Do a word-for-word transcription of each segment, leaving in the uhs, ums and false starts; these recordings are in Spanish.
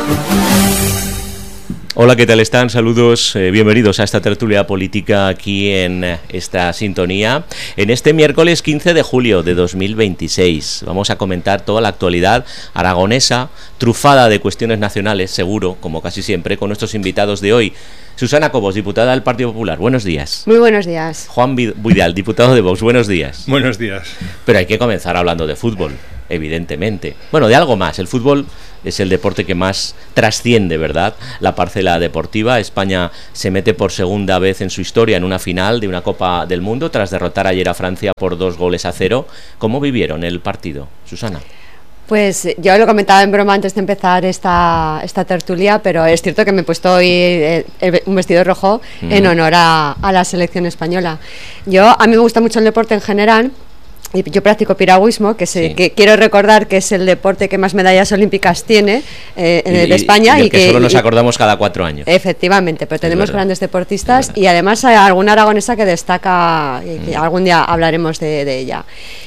Hola, ¿qué tal están? Saludos, eh, bienvenidos a esta tertulia política aquí en esta sintonía. En este miércoles quince de julio de dos mil veintiséis vamos a comentar toda la actualidad aragonesa, trufada de cuestiones nacionales, seguro, como casi siempre, con nuestros invitados de hoy. Susana Cobos, diputada del Partido Popular, buenos días. Muy buenos días. Juan Vidal, diputado de Vox, buenos días. Buenos días. Pero hay que comenzar hablando de fútbol, evidentemente. Bueno, de algo más. El fútbol es el deporte que más trasciende, ¿verdad?, la parcela deportiva. España se mete por segunda vez en su historia en una final de una Copa del Mundo tras derrotar ayer a Francia por dos goles a cero. ¿Cómo vivieron el partido, Susana? Pues yo lo comentaba en broma antes de empezar esta, esta tertulia, pero es cierto que me he puesto hoy eh, un vestido rojo mm. en honor a, a la selección española. Yo, a mí me gusta mucho el deporte en general. Y yo practico piragüismo, que, se, sí. que quiero recordar que es el deporte que más medallas olímpicas tiene eh, en y, España. Y, y, y que, que solo nos acordamos cada cuatro años. Efectivamente, pero tenemos grandes deportistas y además hay alguna aragonesa que destaca, y que mm. algún día hablaremos de, de ella.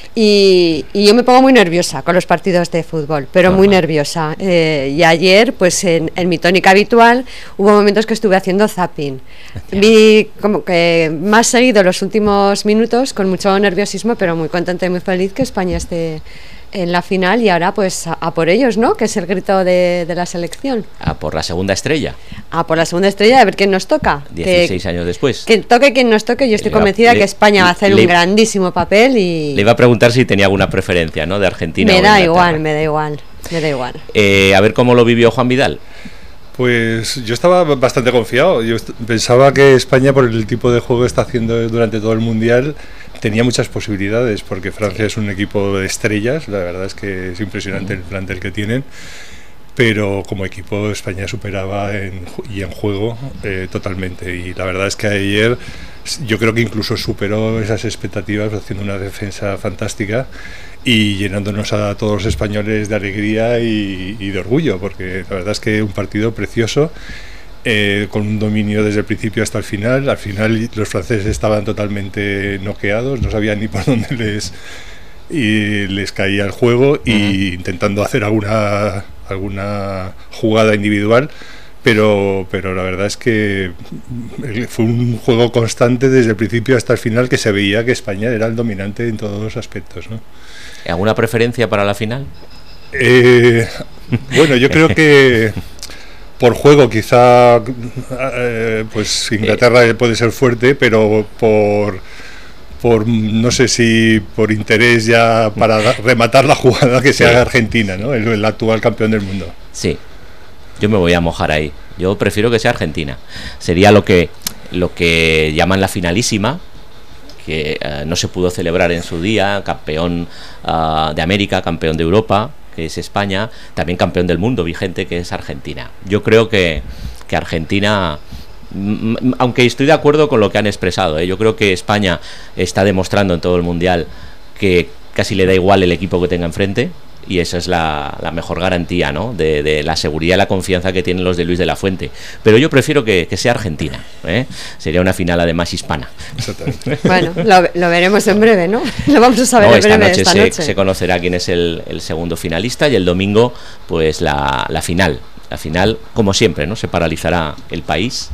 Y, y yo me pongo muy nerviosa con los partidos de fútbol, pero Ajá. muy nerviosa. Eh, y ayer, pues en, en mi tónica habitual, hubo momentos que estuve haciendo zapping. Vi como que más seguido los últimos minutos, con mucho nerviosismo, pero muy contenta y muy feliz que España esté en la final y ahora pues a, a por ellos, ¿no? Que es el grito de, de la selección. A por la segunda estrella. A por la segunda estrella, a ver quién nos toca. dieciséis que, años después. Que toque quien nos toque, yo estoy le convencida va, le, que España va a hacer le, un grandísimo papel y... Le iba a preguntar si tenía alguna preferencia, ¿no?, de Argentina. Me o da igual, me da igual, me da igual. Eh, a ver cómo lo vivió Juan Vidal. Pues yo estaba bastante confiado. Yo pensaba que España, por el tipo de juego que está haciendo durante todo el Mundial, tenía muchas posibilidades, porque Francia sí. es un equipo de estrellas. La verdad es que es impresionante uh-huh. el plantel que tienen, pero como equipo España superaba en, y en juego eh, totalmente. Y la verdad es que ayer yo creo que incluso superó esas expectativas haciendo una defensa fantástica y llenándonos a todos los españoles de alegría y, y de orgullo, porque la verdad es que un partido precioso, eh, con un dominio desde el principio hasta el final. Al final los franceses estaban totalmente noqueados, no sabían ni por dónde les, y les caía el juego, y uh-huh. intentando hacer alguna, alguna jugada individual, pero, pero la verdad es que fue un juego constante desde el principio hasta el final, que se veía que España era el dominante en todos los aspectos, ¿no? ¿Alguna preferencia para la final? Eh, bueno, yo creo que por juego quizá eh, pues Inglaterra eh, puede ser fuerte, pero por, por no sé si por interés ya para rematar la jugada, que sea sí. Argentina, ¿no?, el, el actual campeón del mundo. Sí, yo me voy a mojar ahí. Yo prefiero que sea Argentina. Sería lo que, lo que llaman la finalísima, que uh, no se pudo celebrar en su día, campeón uh, de América, campeón de Europa, que es España, también campeón del mundo vigente, que es Argentina. Yo creo que, que Argentina, m- aunque estoy de acuerdo con lo que han expresado, ¿eh? yo creo que España está demostrando en todo el Mundial que casi le da igual el equipo que tenga enfrente, y esa es la, la mejor garantía, ¿no?, de, de la seguridad y la confianza que tienen los de Luis de la Fuente. Pero yo prefiero que, que sea Argentina, ¿eh? Sería una final además hispana. Bueno, lo, lo veremos en breve, ¿no? Lo vamos a saber no, en esta breve noche esta se, noche. se conocerá quién es el, el segundo finalista, y el domingo pues la, la final. La final, como siempre, ¿no?, se paralizará el país.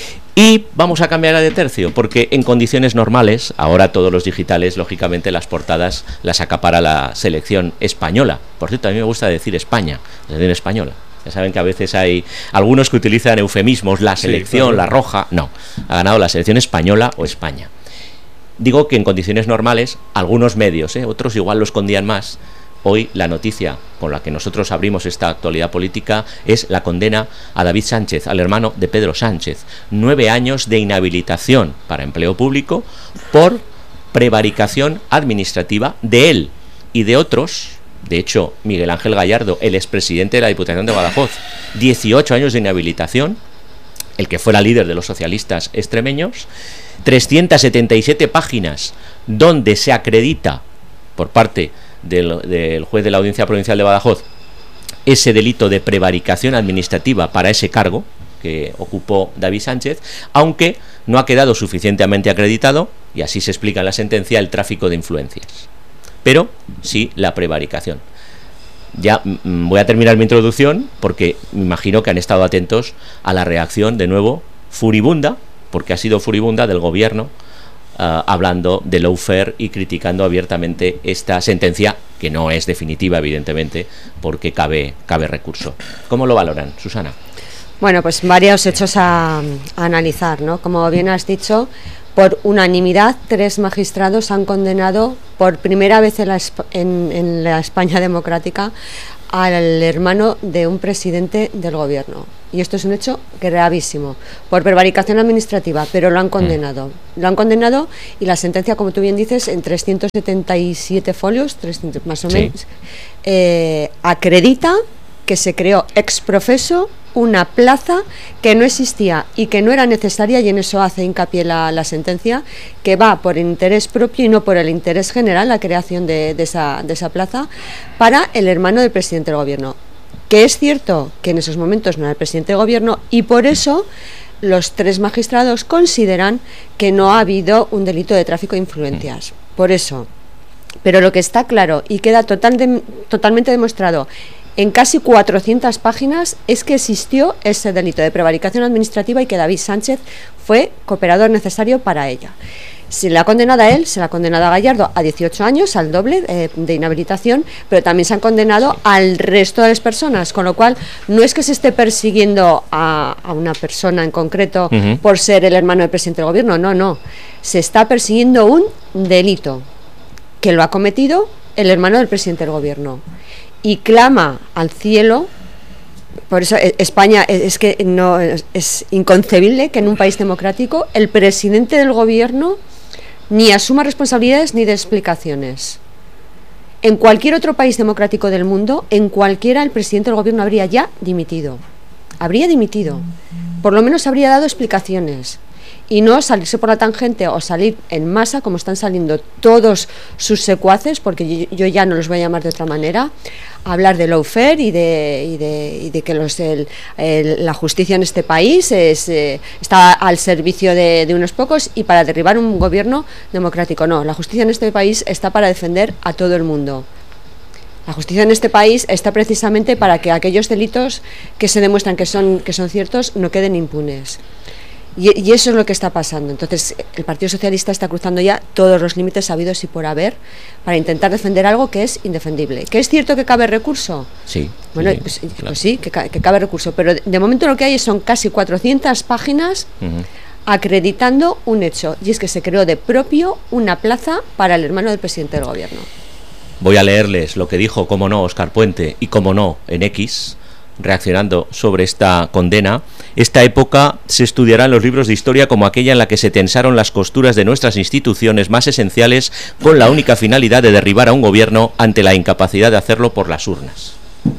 Y vamos a cambiar de tercio, porque en condiciones normales, ahora todos los digitales, lógicamente las portadas las acapara la selección española. Por cierto, a mí me gusta decir España, la selección española. Ya saben que a veces hay algunos que utilizan eufemismos, la selección, sí, claro. la roja. No, ha ganado la selección española o España. Digo que en condiciones normales, algunos medios, ¿eh? otros igual lo escondían más. Hoy la noticia con la que nosotros abrimos esta actualidad política es la condena a David Sánchez, al hermano de Pedro Sánchez. Nueve años de inhabilitación para empleo público por prevaricación administrativa de él y de otros. De hecho, Miguel Ángel Gallardo, el expresidente de la Diputación de Badajoz, dieciocho años de inhabilitación, el que fuera líder de los socialistas extremeños, trescientas setenta y siete páginas donde se acredita por parte Del, del juez de la Audiencia Provincial de Badajoz ese delito de prevaricación administrativa para ese cargo que ocupó David Sánchez, aunque no ha quedado suficientemente acreditado, y así se explica en la sentencia, el tráfico de influencias, pero sí la prevaricación. ya mm, voy a terminar mi introducción porque me imagino que han estado atentos a la reacción, de nuevo, furibunda, porque ha sido furibunda, del gobierno, Uh, hablando de lawfare y criticando abiertamente esta sentencia, que no es definitiva, evidentemente, porque cabe, cabe recurso. ¿Cómo lo valoran, Susana? Bueno, pues varios hechos a, a analizar, ¿no? Como bien has dicho, por unanimidad, tres magistrados han condenado por primera vez en la, en, en la España democrática al hermano de un presidente del gobierno. Y esto es un hecho gravísimo, por prevaricación administrativa, pero lo han condenado. Mm. Lo han condenado y la sentencia, como tú bien dices, en trescientos setenta y siete folios, trescientos más o menos, sí. eh, acredita que se creó ex profeso una plaza que no existía y que no era necesaria, y en eso hace hincapié la, la sentencia, que va por interés propio y no por el interés general, la creación de, de, esa, de esa plaza, para el hermano del presidente del gobierno. Que es cierto que en esos momentos no era el presidente del gobierno, y por eso los tres magistrados consideran que no ha habido un delito de tráfico de influencias. Por eso. Pero lo que está claro y queda total de, totalmente demostrado en casi cuatrocientas páginas es que existió ese delito de prevaricación administrativa y que David Sánchez fue cooperador necesario para ella. Se le ha condenado a él, se le ha condenado a Gallardo a dieciocho años, al doble eh, de inhabilitación, pero también se han condenado sí. al resto de las personas, con lo cual no es que se esté persiguiendo a, a una persona en concreto uh-huh. por ser el hermano del presidente del gobierno, no, no. Se está persiguiendo un delito que lo ha cometido el hermano del presidente del gobierno. Y clama al cielo. Por eso España es que no es inconcebible que en un país democrático el presidente del gobierno ni asuma responsabilidades ni dé explicaciones. En cualquier otro país democrático del mundo, en cualquiera, el presidente del gobierno habría ya dimitido. Habría dimitido. Por lo menos habría dado explicaciones. Y no salirse por la tangente o salir en masa, como están saliendo todos sus secuaces, porque yo, yo ya no los voy a llamar de otra manera, a hablar de lawfare y de, y de, y de que los, el, el, la justicia en este país es, eh, está al servicio de, de unos pocos y para derribar un gobierno democrático. No, la justicia en este país está para defender a todo el mundo. La justicia en este país está precisamente para que aquellos delitos que se demuestran que son, que son ciertos no queden impunes. Y, y eso es lo que está pasando. Entonces el Partido Socialista está cruzando ya todos los límites habidos y por haber para intentar defender algo que es indefendible. ¿Que es cierto que cabe recurso? Sí. Bueno, sí, pues, claro. pues sí, que, que cabe recurso, pero de, de momento lo que hay son casi cuatrocientas páginas uh-huh. acreditando un hecho, y es que se creó de propio una plaza para el hermano del presidente del gobierno. Voy a leerles lo que dijo, cómo no, Óscar Puente, y cómo no, en X, reaccionando sobre esta condena. Esta época se estudiará en los libros de historia como aquella en la que se tensaron las costuras de nuestras instituciones más esenciales con la única finalidad de derribar a un gobierno ante la incapacidad de hacerlo por las urnas.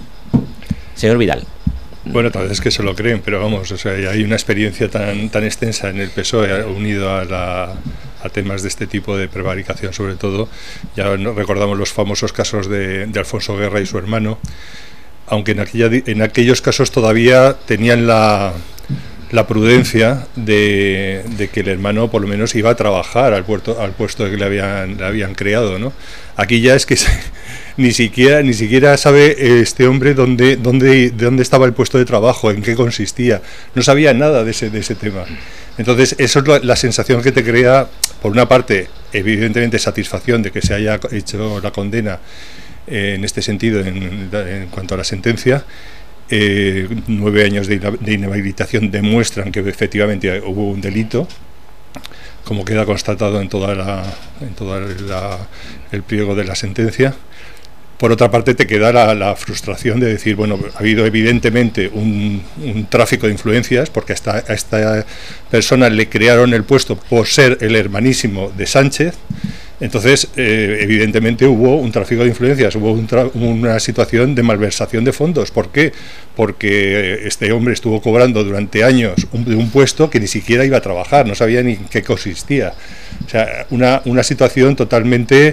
Señor Vidal. Bueno, tal vez es que se lo creen, pero vamos, o sea, hay una experiencia tan, tan extensa en el P S O E unido a, la, a temas de este tipo de prevaricación, sobre todo. Ya recordamos los famosos casos de, de Alfonso Guerra y su hermano, aunque en, aquella, en aquellos casos todavía tenían la, la prudencia de, de que el hermano por lo menos iba a trabajar al, puerto, al puesto que le habían, le habían creado, ¿no? Aquí ya es que se, ni siquiera ni siquiera sabe este hombre dónde, dónde, de dónde estaba el puesto de trabajo, en qué consistía, no sabía nada de ese, de ese tema. Entonces eso es la, la sensación que te crea, por una parte, evidentemente satisfacción de que se haya hecho la condena, en este sentido, en, en cuanto a la sentencia. Eh, nueve años de, de inhabilitación demuestran que efectivamente hubo un delito, como queda constatado en toda la, en toda la, el pliego de la sentencia. Por otra parte, te queda la, la frustración de decir, bueno, ha habido evidentemente un, un tráfico de influencias, porque a esta, a esta persona le crearon el puesto por ser el hermanísimo de Sánchez. Entonces, eh, evidentemente hubo un tráfico de influencias, hubo un tra- una situación de malversación de fondos. ¿Por qué? Porque este hombre estuvo cobrando durante años un, de un puesto que ni siquiera iba a trabajar, no sabía ni en qué consistía. O sea, una, una situación totalmente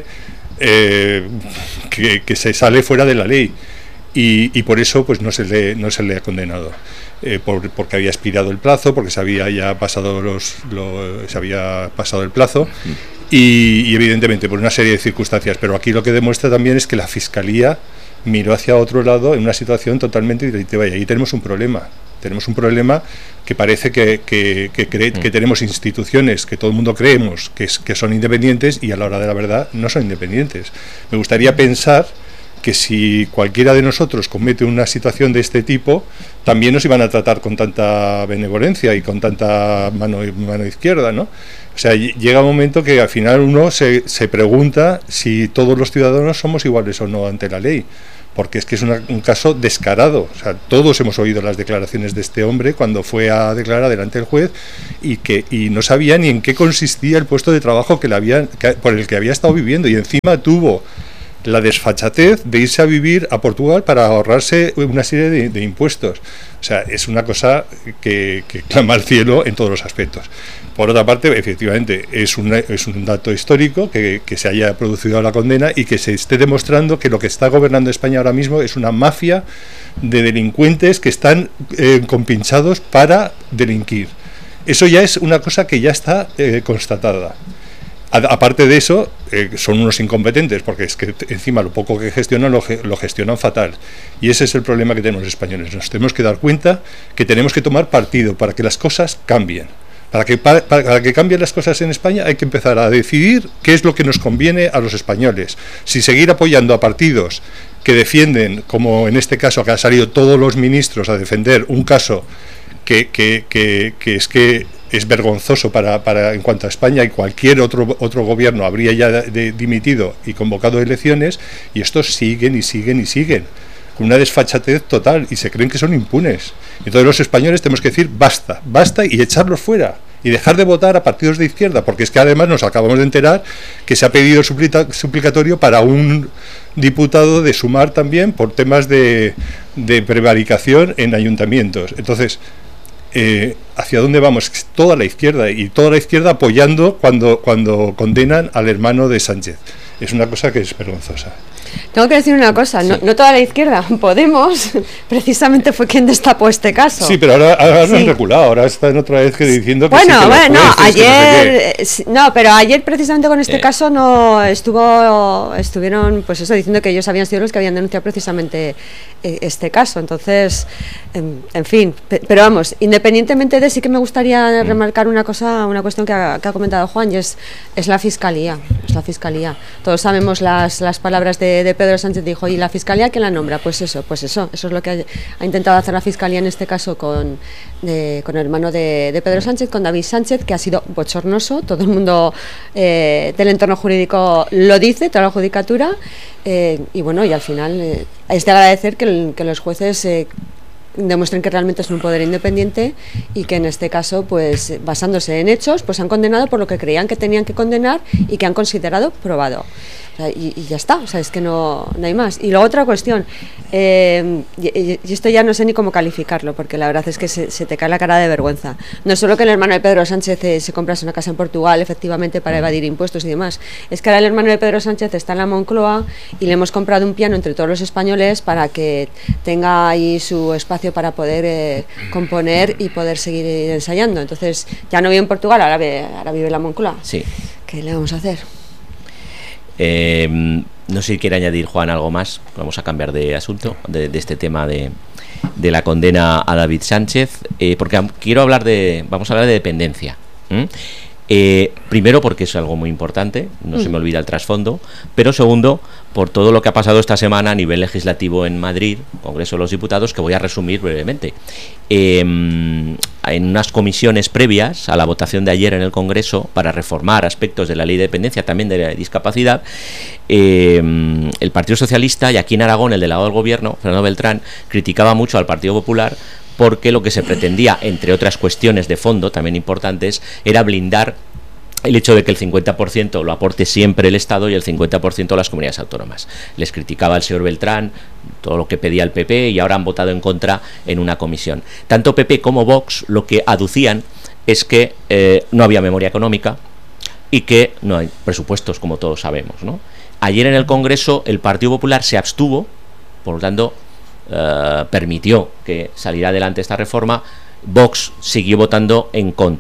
eh, que, que se sale fuera de la ley. Y, y por eso pues no se le, no se le ha condenado. Eh, por, porque había expirado el plazo, porque se había ya pasado los, lo, se había pasado el plazo. Y, y evidentemente por una serie de circunstancias, pero aquí lo que demuestra también es que la Fiscalía miró hacia otro lado en una situación totalmente directiva, y ahí tenemos un problema. Tenemos un problema que parece que, que, que, cree, que tenemos instituciones que todo el mundo creemos que, es, que son independientes, y a la hora de la verdad no son independientes. Me gustaría pensar que si cualquiera de nosotros comete una situación de este tipo, también nos iban a tratar con tanta benevolencia y con tanta mano, mano izquierda, ¿no? O sea, llega un momento que al final uno se, se pregunta si todos los ciudadanos somos iguales o no ante la ley, porque es que es una, un caso descarado. O sea, todos hemos oído las declaraciones de este hombre cuando fue a declarar delante del juez, y que y no sabía ni en qué consistía el puesto de trabajo que le había, que, por el que había estado viviendo, y encima tuvo la desfachatez de irse a vivir a Portugal para ahorrarse una serie de, de impuestos. O sea, es una cosa que, que clama al cielo en todos los aspectos. Por otra parte, efectivamente, es un, es un dato histórico que, que se haya producido la condena y que se esté demostrando que lo que está gobernando España ahora mismo es una mafia de delincuentes que están eh, compinchados para delinquir. Eso ya es una cosa que ya está eh, constatada. Aparte de eso, eh, son unos incompetentes, porque es que encima lo poco que gestionan lo, lo gestionan fatal. Y ese es el problema que tenemos los españoles. Nos tenemos que dar cuenta que tenemos que tomar partido para que las cosas cambien. Para que, para, para que cambien las cosas en España hay que empezar a decidir qué es lo que nos conviene a los españoles. Si seguir apoyando a partidos que defienden, como en este caso que han salido todos los ministros a defender un caso que, que, que, que es que es vergonzoso para, para en cuanto a España, y cualquier otro otro gobierno habría ya de, de, dimitido y convocado elecciones, y estos siguen y siguen y siguen con una desfachatez total y se creen que son impunes. Entonces los españoles tenemos que decir basta, basta y echarlos fuera y dejar de votar a partidos de izquierda, porque es que además nos acabamos de enterar que se ha pedido suplica, suplicatorio para un diputado de Sumar también por temas de, de prevaricación en ayuntamientos. Entonces, Eh, ¿hacia dónde vamos? Toda la izquierda, y toda la izquierda apoyando cuando, cuando condenan al hermano de Sánchez. Es una cosa que es vergonzosa. Tengo que decir una cosa, sí. no, no toda la izquierda, Podemos precisamente fue quien destapó este caso. Sí, pero ahora, ahora sí. no han reculado, ahora están otra vez que diciendo que bueno, sí, que bueno, no, jueces, ayer, que no, sé no, pero ayer precisamente con este eh. caso no estuvo, estuvieron, pues eso, diciendo que ellos habían sido los que habían denunciado precisamente eh, este caso. Entonces, en, en fin, pe, pero vamos, independientemente de sí que me gustaría mm. remarcar una cosa, una cuestión que ha, que ha comentado Juan, y es, es la fiscalía, es la fiscalía. Todos sabemos las, las palabras de, de Pedro Sánchez. Dijo, ¿y la fiscalía quién la nombra? Pues eso, pues eso, eso es lo que ha, ha intentado hacer la fiscalía en este caso con, de, con el hermano de, de Pedro Sánchez, con David Sánchez, que ha sido bochornoso. Todo el mundo eh, del entorno jurídico lo dice, toda la judicatura, eh, y bueno, y al final eh, es de agradecer que, el, que los jueces eh, demuestren que realmente es un poder independiente, y que en este caso, pues basándose en hechos, pues han condenado por lo que creían que tenían que condenar y que han considerado probado. O sea, y, y ya está, o sea, es que no, no hay más. Y luego otra cuestión, eh, y, y esto ya no sé ni cómo calificarlo, porque la verdad es que se, se te cae la cara de vergüenza. No solo que el hermano de Pedro Sánchez eh, se comprase una casa en Portugal, efectivamente, para evadir impuestos y demás, es que ahora el hermano de Pedro Sánchez está en la Moncloa y le hemos comprado un piano entre todos los españoles para que tenga ahí su espacio para poder eh, componer y poder seguir ensayando. Entonces, ya no vive en Portugal, ahora vive, ahora vive en la Moncloa. Sí. ¿Qué le vamos a hacer? Eh, no sé si quiere añadir, Juan, algo más. Vamos a cambiar de asunto, de, de este tema de, de la condena a David Sánchez, eh, porque quiero hablar de, vamos a hablar de dependencia. ¿Mm? Eh, primero porque es algo muy importante, no mm. se me olvida el trasfondo, pero segundo por todo lo que ha pasado esta semana a nivel legislativo en Madrid, Congreso de los Diputados, que voy a resumir brevemente. Eh, en unas comisiones previas a la votación de ayer en el Congreso para reformar aspectos de la ley de dependencia, también de la discapacidad, eh, el Partido Socialista, y aquí en Aragón el delegado del Gobierno, Fernando Beltrán, criticaba mucho al Partido Popular porque lo que se pretendía, entre otras cuestiones de fondo también importantes, era blindar el hecho de que el cincuenta por ciento lo aporte siempre el Estado y el cincuenta por ciento las comunidades autónomas. Les criticaba al señor Beltrán todo lo que pedía el P P, y ahora han votado en contra en una comisión. Tanto P P como Vox lo que aducían es que eh, no había memoria económica y que no hay presupuestos, como todos sabemos, ¿no? Ayer en el Congreso el Partido Popular se abstuvo, por lo tanto Uh, permitió que saliera adelante esta reforma. Vox siguió votando en contra.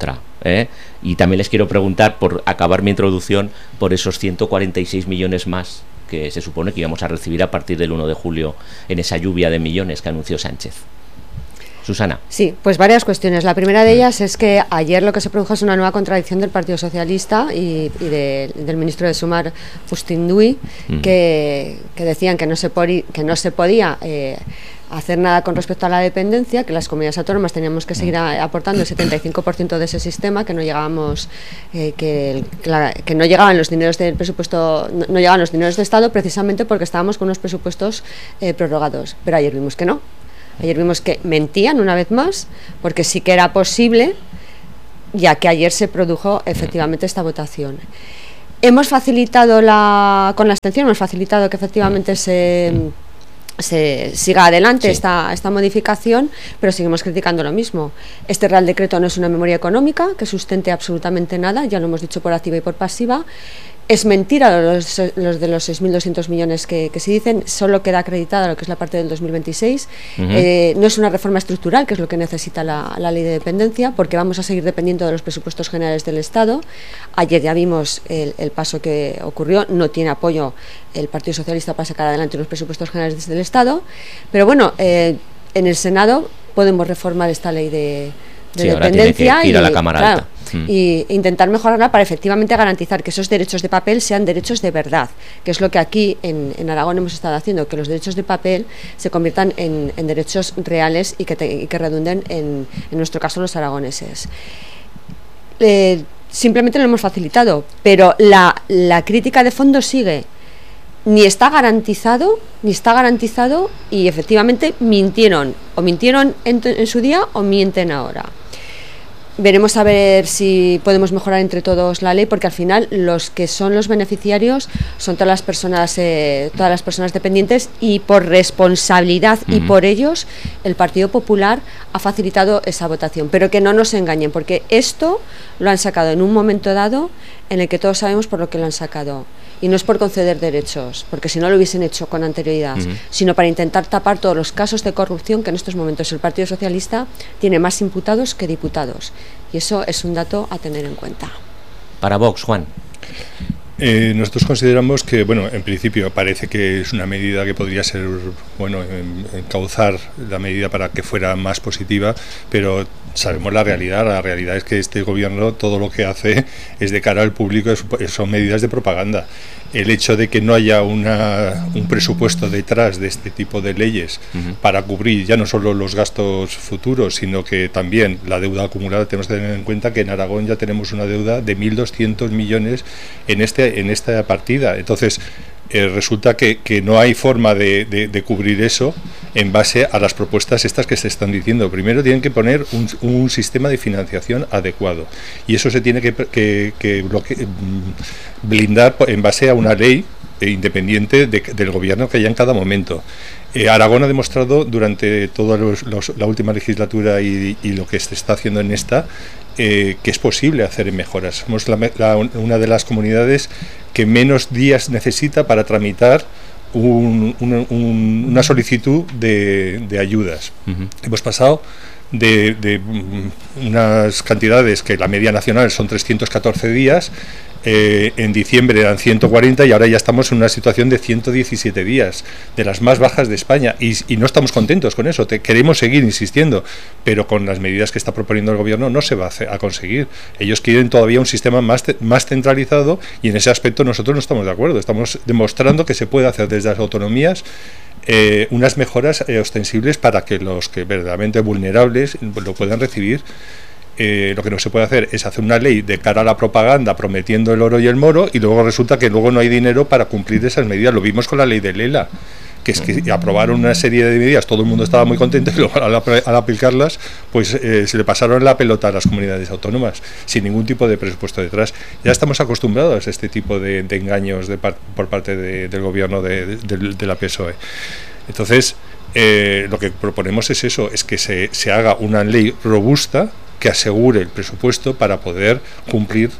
¿eh? Y también les quiero preguntar, por acabar mi introducción, por esos ciento cuarenta y seis millones más que se supone que íbamos a recibir a partir del uno de julio en esa lluvia de millones que anunció Sánchez. Susana. Sí, pues varias cuestiones. La primera de ellas es que ayer lo que se produjo es una nueva contradicción del Partido Socialista y, y de, del ministro de Sumar, Pustindui, mm. que, que decían que no se, pori, que no se podía eh, hacer nada con respecto a la dependencia, que las comunidades autónomas teníamos que seguir a, aportando el setenta y cinco por ciento de ese sistema, que no llegábamos, eh, que, que, la, que no llegaban los dineros del presupuesto, no, no llegaban los dineros de Estado, precisamente porque estábamos con unos presupuestos eh, prorrogados. Pero ayer vimos que no. Ayer vimos que mentían una vez más, porque sí que era posible, ya que ayer se produjo efectivamente esta votación. Hemos facilitado, la con la abstención, hemos facilitado que efectivamente se, se siga adelante sí. esta, esta modificación, pero seguimos criticando lo mismo. Este Real Decreto no es una memoria económica que sustente absolutamente nada, ya lo hemos dicho por activa y por pasiva. Es mentira los, los de los seis mil doscientos millones que, que se dicen, solo queda acreditada lo que es la parte del dos mil veintiséis. Uh-huh. eh, no es una reforma estructural, que es lo que necesita la, la ley de dependencia, porque vamos a seguir dependiendo de los presupuestos generales del Estado. Ayer ya vimos el, el paso que ocurrió, no tiene apoyo el Partido Socialista para sacar adelante los presupuestos generales del Estado, pero bueno, eh, en el Senado podemos reformar esta ley de... de sí, dependencia que ir a la y, Cámara claro, Alta. Mm. y intentar mejorarla para efectivamente garantizar que esos derechos de papel sean derechos de verdad, que es lo que aquí en, en Aragón hemos estado haciendo, que los derechos de papel se conviertan en, en derechos reales y que, te, y que redunden en, en nuestro caso los aragoneses. Eh, simplemente lo hemos facilitado, pero la, la crítica de fondo sigue. Ni está garantizado, ni está garantizado y efectivamente mintieron, o mintieron en, en su día o mienten ahora. Veremos a ver si podemos mejorar entre todos la ley, porque al final los que son los beneficiarios son todas las personas, eh, todas las personas dependientes, y por responsabilidad uh-huh. y por ellos el Partido Popular ha facilitado esa votación. Pero que no nos engañen, porque esto lo han sacado en un momento dado en el que todos sabemos por lo que lo han sacado. Y no es por conceder derechos, porque si no lo hubiesen hecho con anterioridad, uh-huh. sino para intentar tapar todos los casos de corrupción que en estos momentos el Partido Socialista tiene más imputados que diputados. Y eso es un dato a tener en cuenta. Para Vox, Juan. Eh, nosotros consideramos que, bueno, en principio parece que es una medida que podría ser, bueno, encauzar la medida para que fuera más positiva, pero sabemos la realidad. La realidad es que este gobierno todo lo que hace es de cara al público, son medidas de propaganda. El hecho de que no haya una, un presupuesto detrás de este tipo de leyes uh-huh. para cubrir ya no solo los gastos futuros, sino que también la deuda acumulada, tenemos que tener en cuenta que en Aragón ya tenemos una deuda de mil doscientos millones en, este, en esta partida. Entonces, eh, resulta que, que no hay forma de, de, de cubrir eso en base a las propuestas estas que se están diciendo. Primero tienen que poner un, un sistema de financiación adecuado, y eso se tiene que, que, que bloque, blindar en base a una ley independiente de, del gobierno que haya en cada momento. Eh, Aragón ha demostrado durante toda los, los, la última legislatura y, y lo que se está haciendo en esta, eh, que es posible hacer mejoras. Somos la, la, una de las comunidades que menos días necesita para tramitar un, un, un, una solicitud de, de ayudas. Uh-huh. Hemos pasado de, de unas cantidades que la media nacional son trescientos catorce días, eh, en diciembre eran ciento cuarenta y ahora ya estamos en una situación de ciento diecisiete días, de las más bajas de España, y, y no estamos contentos con eso. Te, queremos seguir insistiendo, pero con las medidas que está proponiendo el gobierno no se va a, hacer, a conseguir. Ellos quieren todavía un sistema más, te, más centralizado, y en ese aspecto nosotros no estamos de acuerdo. Estamos demostrando que se puede hacer desde las autonomías Eh, unas mejoras eh, ostensibles para que los que verdaderamente vulnerables lo puedan recibir. Eh, lo que no se puede hacer es hacer una ley de cara a la propaganda prometiendo el oro y el moro, y luego resulta que luego no hay dinero para cumplir esas medidas. Lo vimos con la ley del ELA, que es que aprobaron una serie de medidas, todo el mundo estaba muy contento, y luego al, al aplicarlas pues eh, se le pasaron la pelota a las comunidades autónomas sin ningún tipo de presupuesto detrás. Ya estamos acostumbrados a este tipo de, de engaños de par, por parte de, del gobierno de, de, de la P S O E. Entonces eh, lo que proponemos es eso, es que se, se haga una ley robusta que asegure el presupuesto para poder cumplir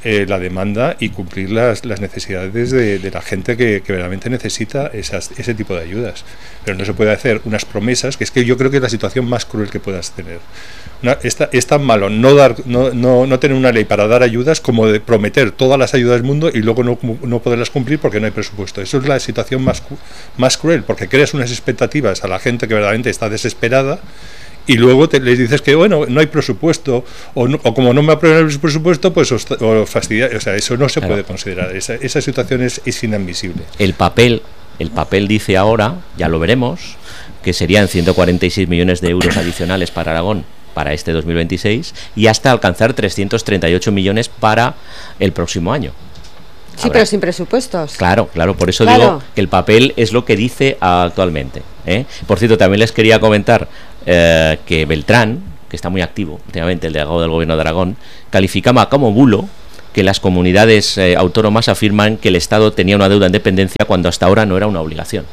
eh, la demanda y cumplir las, las necesidades de, de la gente que, que verdaderamente necesita esas, ese tipo de ayudas. Pero no se puede hacer unas promesas, que es que yo creo que es la situación más cruel que puedas tener. Una, está, es tan malo no, dar, no, no, no tener una ley para dar ayudas como de prometer todas las ayudas del mundo y luego no, no poderlas cumplir porque no hay presupuesto. Eso es la situación más, más cruel, porque creas unas expectativas a la gente que verdaderamente está desesperada y luego te, les dices que bueno, no hay presupuesto o, no, o como no me aprueban el presupuesto, pues os, os fastidia. O sea, eso no se claro. puede considerar. Esa, esa situación es, es inadmisible. El papel, el papel dice ahora, ya lo veremos, que serían ciento cuarenta y seis millones de euros adicionales para Aragón para este dos mil veintiséis y hasta alcanzar trescientos treinta y ocho millones para el próximo año. Sí, Habrá. Pero sin presupuestos. Claro, claro, por eso claro. digo que el papel es lo que dice actualmente, ¿eh? Por cierto, también les quería comentar eh, que Beltrán, que está muy activo últimamente, el delegado del Gobierno de Aragón, calificaba como bulo que las comunidades eh, autónomas afirman que el Estado tenía una deuda en dependencia cuando hasta ahora no era una obligación.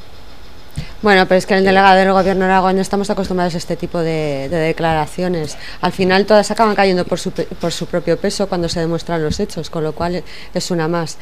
Bueno, pero es que el delegado del Gobierno de Aragón estamos acostumbrados a este tipo de, de declaraciones. Al final todas acaban cayendo por su, por su propio peso cuando se demuestran los hechos, con lo cual es una más.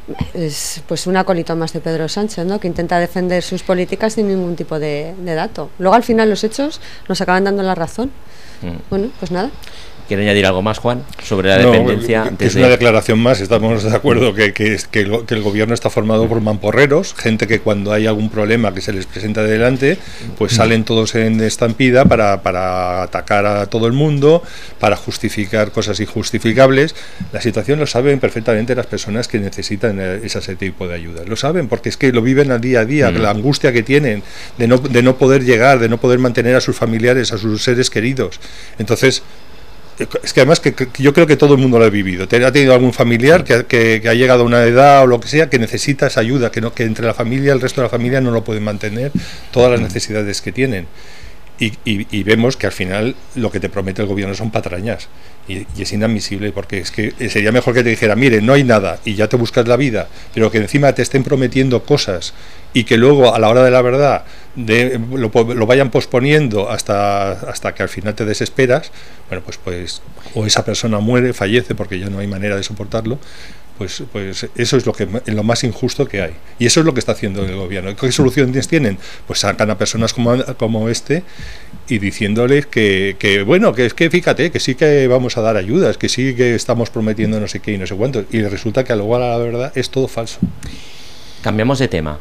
Es pues un acólito más de Pedro Sánchez, ¿no? Que intenta defender sus políticas sin ningún tipo de, de dato. Luego al final los hechos nos acaban dando la razón. Mm. Bueno, pues nada. ¿Quiere añadir algo más, Juan, sobre la no, dependencia? Es desde... una declaración más, estamos de acuerdo que, que, que, el, que el gobierno está formado por mamporreros, gente que cuando hay algún problema que se les presenta delante, pues salen todos en estampida para, para atacar a todo el mundo, para justificar cosas injustificables. La situación lo saben perfectamente las personas que necesitan ese tipo de ayuda. Lo saben, porque es que lo viven al día a día, mm. la angustia que tienen de no, de no poder llegar, de no poder mantener a sus familiares, a sus seres queridos. Entonces, es que además que, que yo creo que todo el mundo lo ha vivido. Ha tenido algún familiar que, que, que ha llegado a una edad o lo que sea, que necesita esa ayuda, que, no, que entre la familia, el resto de la familia no lo pueden mantener todas las necesidades que tienen. Y, y, y vemos que al final lo que te promete el gobierno son patrañas y, y es inadmisible, porque es que sería mejor que te dijera, mire, no hay nada y ya te buscas la vida, pero que encima te estén prometiendo cosas y que luego a la hora de la verdad de, lo, lo vayan posponiendo hasta, hasta que al final te desesperas. Bueno, pues, pues o esa persona muere, fallece porque ya no hay manera de soportarlo. Pues, pues eso es lo que lo más injusto que hay. Y eso es lo que está haciendo el gobierno. ¿Qué soluciones tienen? Pues sacan a personas como, como este y diciéndoles que, que, bueno, que es que fíjate, que sí que vamos a dar ayudas, que sí que estamos prometiendo no sé qué y no sé cuánto. Y resulta que luego a la verdad es todo falso. Cambiamos de tema.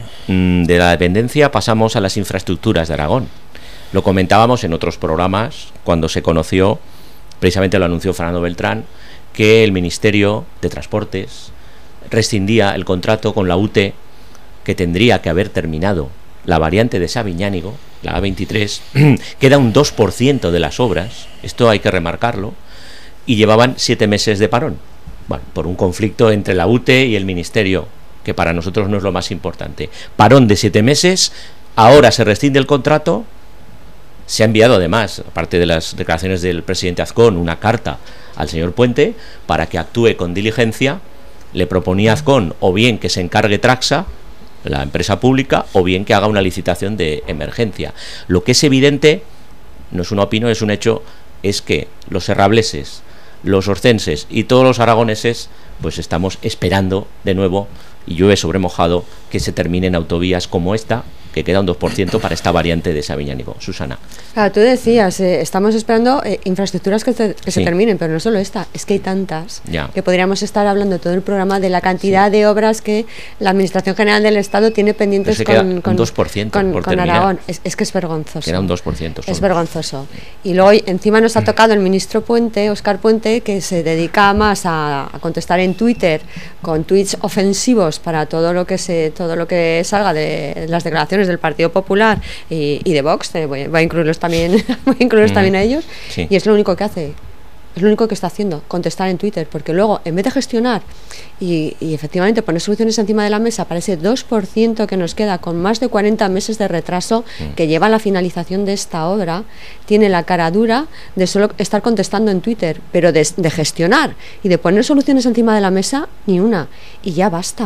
De la dependencia pasamos a las infraestructuras de Aragón. Lo comentábamos en otros programas cuando se conoció, precisamente lo anunció Fernando Beltrán, que el Ministerio de Transportes rescindía el contrato con la U T E, que tendría que haber terminado la variante de Sabiñánigo, la A veintitrés, queda un dos por ciento de las obras, esto hay que remarcarlo, y llevaban siete meses de parón, bueno, por un conflicto entre la U T E y el Ministerio, que para nosotros no es lo más importante. Parón de siete meses, ahora se rescinde el contrato, se ha enviado además, aparte de las declaraciones del presidente Azcón, una carta al señor Puente para que actúe con diligencia. Le proponía Azcón o bien que se encargue Traxa, la empresa pública, o bien que haga una licitación de emergencia. Lo que es evidente, no es una opinión, es un hecho, es que los serrableses, los orcenses y todos los aragoneses pues estamos esperando de nuevo, y llueve sobre mojado, que se terminen autovías como esta, que queda un dos por ciento para esta variante de Sabiñánigo. Susana. Claro, tú decías, eh, estamos esperando eh, infraestructuras que, te, que sí. se terminen, pero no solo esta, es que hay tantas ya. que podríamos estar hablando todo el programa de la cantidad sí. de obras que la Administración General del Estado tiene pendientes con, con, un dos por ciento con, por con Aragón. Es, es que es vergonzoso. Queda un dos por ciento. Es vergonzoso. Y luego encima nos ha tocado el ministro Puente, Óscar Puente, que se dedica más a, a contestar en Twitter con tweets ofensivos para todo lo que se todo lo que salga de las declaraciones del Partido Popular y, y de Vox. Eh, voy, voy a incluirlos también, voy a incluirlos mm. también a ellos. Sí. Y es lo único que hace. Es lo único que está haciendo, contestar en Twitter, porque luego, en vez de gestionar y, y efectivamente poner soluciones encima de la mesa para ese dos por ciento que nos queda con más de cuarenta meses de retraso mm. que lleva a la finalización de esta obra, tiene la cara dura de solo estar contestando en Twitter, pero de, de gestionar y de poner soluciones encima de la mesa, ni una. Y ya basta. O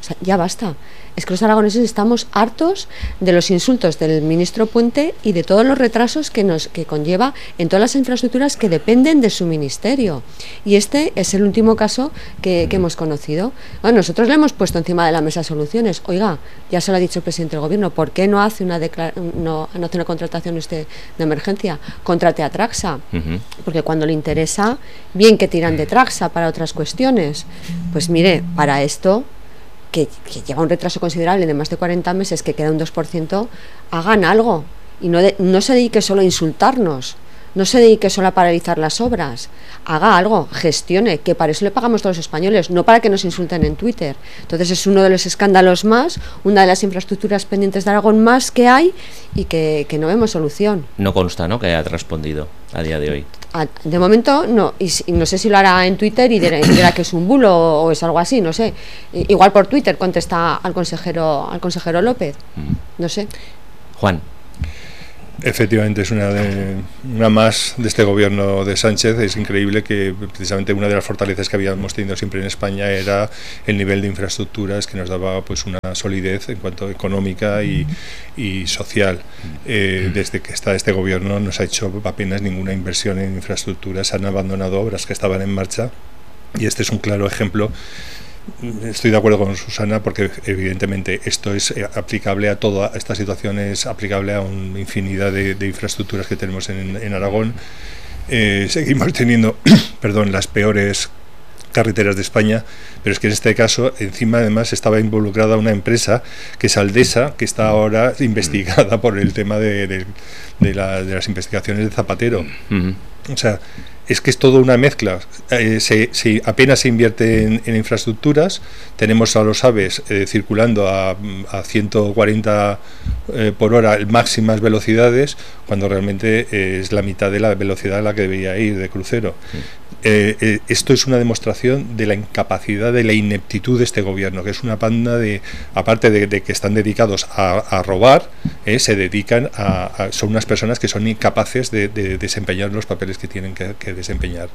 sea, ya basta. Es que los aragoneses estamos hartos de los insultos del ministro Puente y de todos los retrasos que nos que conlleva en todas las infraestructuras que dependen de su ministerio. Y este es el último caso que, que hemos conocido. Bueno, nosotros le hemos puesto encima de la mesa soluciones. Oiga, ya se lo ha dicho el presidente del gobierno, ¿por qué no hace una declara- no, no hace una contratación este de emergencia? Contrate a Traxa. Uh-huh. Porque cuando le interesa, bien que tiran de Traxa para otras cuestiones. Pues mire, para esto, que, que lleva un retraso considerable de más de cuarenta meses, que queda un dos por ciento, hagan algo y no, de, no se dedique solo a insultarnos, no se dedique solo a paralizar las obras, haga algo, gestione, que para eso le pagamos todos los españoles, no para que nos insulten en Twitter. Entonces es uno de los escándalos más, una de las infraestructuras pendientes de Aragón más que hay y que, que no vemos solución. No consta, ¿no?, que haya respondido a día de hoy. De momento no, y, y no sé si lo hará en Twitter y dirá, dirá que es un bulo o, o es algo así, no sé. Igual por Twitter contesta al consejero al consejero López, no sé. Juan. Efectivamente, es una, de, una más de este gobierno de Sánchez. Es increíble que precisamente una de las fortalezas que habíamos tenido siempre en España era el nivel de infraestructuras que nos daba pues una solidez en cuanto económica y, y social. Eh, desde que está este gobierno no se ha hecho apenas ninguna inversión en infraestructuras, se han abandonado obras que estaban en marcha y este es un claro ejemplo. Estoy de acuerdo con Susana porque evidentemente esto es aplicable a toda esta situación, es aplicable a una infinidad de, de infraestructuras que tenemos en, en Aragón. Eh, seguimos teniendo perdón, las peores carreteras de España, pero es que en este caso encima además estaba involucrada una empresa que es Aldesa, que está ahora investigada por el tema de, de, de, la, de las investigaciones de Zapatero. Uh-huh. O sea, es que es toda una mezcla. Eh, se, se, apenas se invierte en, en infraestructuras. Tenemos a los AVEs eh, circulando a, a ciento cuarenta eh, por hora, máximas velocidades, cuando realmente eh, es la mitad de la velocidad a la que debería ir de crucero. Sí. Eh, eh, esto es una demostración de la incapacidad, de la ineptitud de este gobierno, que es una panda de, aparte de, de que están dedicados a, a robar, eh, se dedican a, a, son unas personas que son incapaces de, de desempeñar los papeles que tienen que, que desempeñar.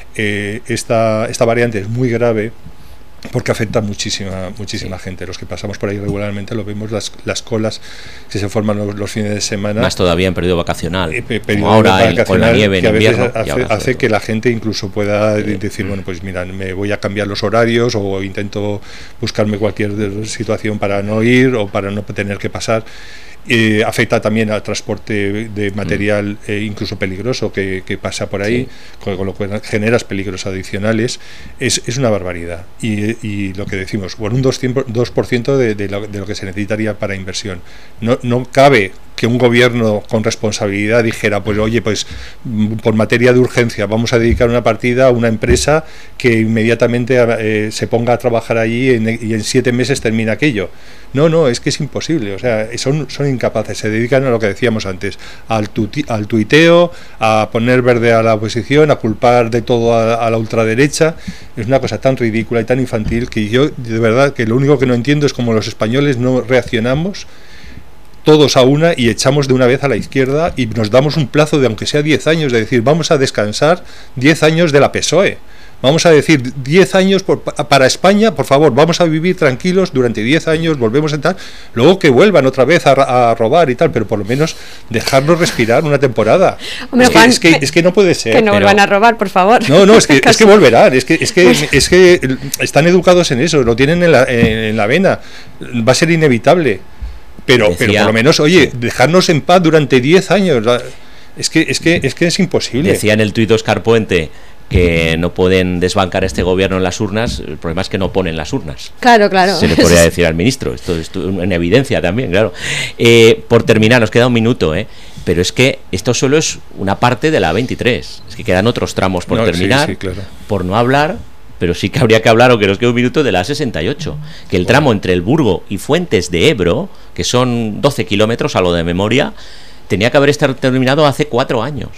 Eh, esta, esta variante es muy grave porque afecta a muchísima muchísima sí. gente. Los que pasamos por ahí regularmente lo vemos, las, las colas que se forman los, los fines de semana. Más todavía en periodo vacacional. Eh, periodo ahora vacacional, con la nieve en que a veces invierno, hace, hace que la gente incluso pueda sí. decir, bueno, pues mira, me voy a cambiar los horarios o intento buscarme cualquier situación para no ir o para no tener que pasar. Eh, afecta también al transporte de material eh, incluso peligroso que, que pasa por ahí, sí. con, con lo cual generas peligros adicionales. Es, es una barbaridad y, y lo que decimos, por un dos por ciento de, de, lo, de lo que se necesitaría para inversión. No, no cabe que un gobierno con responsabilidad dijera, pues oye, pues por materia de urgencia vamos a dedicar una partida a una empresa que inmediatamente eh, se ponga a trabajar allí en, y en siete meses termina aquello. No, no, es que es imposible, o sea, son, son incapaces, se dedican a lo que decíamos antes, al, tuti, al tuiteo, a poner verde a la oposición, a culpar de todo a, a la ultraderecha. Es una cosa tan ridícula y tan infantil que yo, de verdad, que lo único que no entiendo es cómo los españoles no reaccionamos todos a una y echamos de una vez a la izquierda y nos damos un plazo de aunque sea diez años, de decir, vamos a descansar diez años de la P S O E. Vamos a decir, diez años por, para España, por favor, vamos a vivir tranquilos durante diez años, volvemos a tal, luego que vuelvan otra vez a, a robar y tal, pero por lo menos dejarnos respirar una temporada. Hombre, es, Juan, que, es, que, es que no puede ser. Que no pero... vuelvan a robar, por favor. No, no, es que, es que volverán, es que, es, que, es que están educados en eso, lo tienen en la, en la vena, va a ser inevitable. Pero, Decía, pero por lo menos, oye, dejarnos en paz durante diez años, es que es que es que es imposible. Decía en el tuit Óscar Puente que no pueden desbancar este gobierno en las urnas, el problema es que no ponen las urnas. Claro, claro. Se le podría decir al ministro, esto es en evidencia también, claro. Eh, por terminar, nos queda un minuto, ¿eh? Pero es que esto solo es una parte de la veintitrés, es que quedan otros tramos por no, terminar, sí, sí, claro. por no hablar... Pero sí que habría que hablar, o que nos quede un minuto, de la A sesenta y ocho, que el tramo entre el Burgo y Fuentes de Ebro, que son doce kilómetros a lo de memoria, tenía que haber estado terminado hace cuatro años.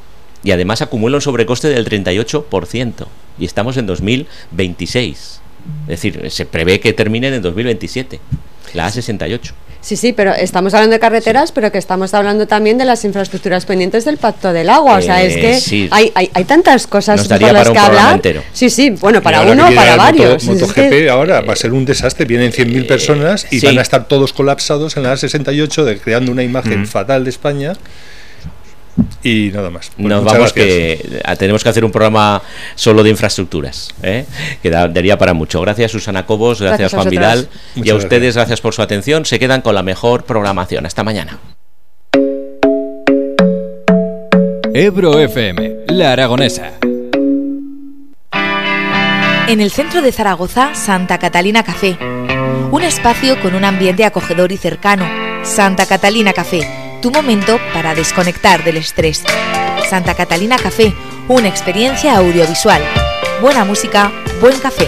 Y además acumula un sobrecoste del treinta y ocho por ciento. Y estamos en dos mil veintiséis. Es decir, se prevé que termine en dos mil veintisiete, la A sesenta y ocho. Sí, sí, pero estamos hablando de carreteras, sí. pero que estamos hablando también de las infraestructuras pendientes del Pacto del Agua. O sea, eh, es que sí. hay, hay, hay tantas cosas Nos daría por las para que un hablar. Entero. Sí, sí, bueno, para uno o para varios. Moto, MotoGP es que, ahora va a ser un desastre, vienen cien mil personas y sí. van a estar todos colapsados en la A sesenta y ocho, de, creando una imagen mm. fatal de España. Y nada más. Pues Nos vamos gracias. que tenemos que hacer un programa solo de infraestructuras, ¿eh? que daría para mucho. Gracias Susana Cobos, gracias, gracias Juan Vidal Muchas y a ustedes gracias. gracias por su atención. Se quedan con la mejor programación. Hasta mañana. Ebro F M, La Aragonesa. En el centro de Zaragoza, Santa Catalina Café. Un espacio con un ambiente acogedor y cercano. Santa Catalina Café. Tu momento para desconectar del estrés. Santa Catalina Café, una experiencia audiovisual. Buena música, buen café.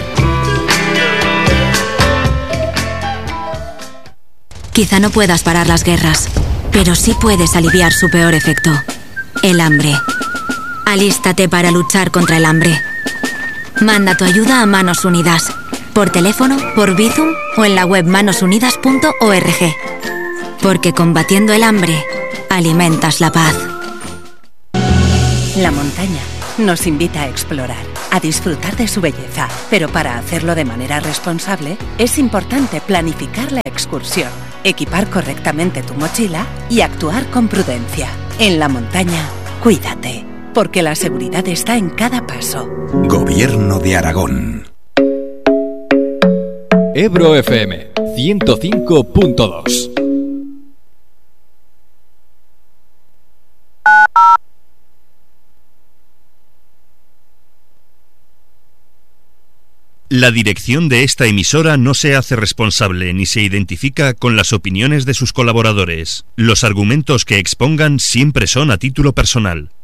Quizá no puedas parar las guerras, pero sí puedes aliviar su peor efecto, el hambre. Alístate para luchar contra el hambre. Manda tu ayuda a Manos Unidas, por teléfono, por Bizum o en la web manos unidas punto org. Porque combatiendo el hambre, alimentas la paz. La montaña nos invita a explorar, a disfrutar de su belleza, pero para hacerlo de manera responsable, es importante planificar la excursión, equipar correctamente tu mochila y actuar con prudencia. En la montaña, cuídate, porque la seguridad está en cada paso. Gobierno de Aragón. Ebro F M ciento cinco punto dos. La dirección de esta emisora no se hace responsable ni se identifica con las opiniones de sus colaboradores. Los argumentos que expongan siempre son a título personal.